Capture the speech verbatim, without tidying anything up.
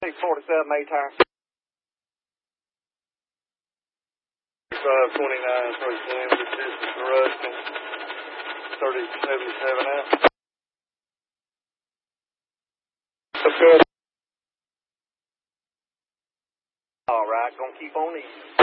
forty-seven A tire. twenty-nine, thirty, this is the Ruskin, thirty seventy-seven out. That's good. All right, gonna keep on eating.